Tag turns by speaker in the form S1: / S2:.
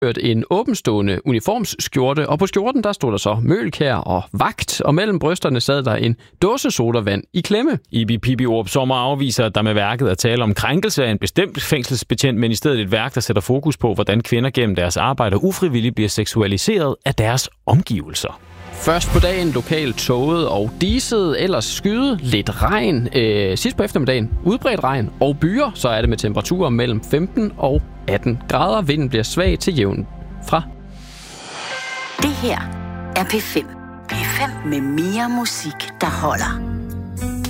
S1: en åbenstående uniformsskjorte, og på skjorten der stod der så Møgelkær og vagt, og mellem brysterne sad der en dåse sodavand i klemme.
S2: Ibi Pibi Aarup Sommer afviser, at der med værket er tale om krænkelse af en bestemt fængselsbetjent, men i stedet et værk, der sætter fokus på, hvordan kvinder gennem deres arbejde ufrivilligt bliver seksualiseret af deres omgivelser.
S1: Først på dagen lokalt tåget og diset, ellers skyde, lidt regn. Sidst på eftermiddagen udbredt regn og byer, så er det med temperaturer mellem 15 og 18 grader. Vinden bliver svag til jævn fra.
S3: Det her er P5. P5 med mere musik, der holder.